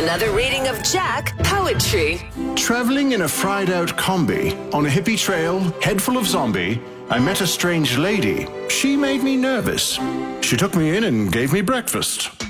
Another reading of Jack Poetry. Traveling in a fried-out combi on a hippie trail, head full of zombie, I met a strange lady. She made me nervous. She took me in and gave me breakfast.